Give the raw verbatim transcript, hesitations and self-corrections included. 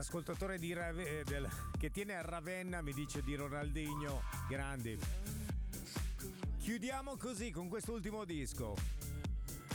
ascoltatore di Rave- del, che tiene a Ravenna mi dice di Ronaldinho, grandi. Chiudiamo così con questo ultimo disco.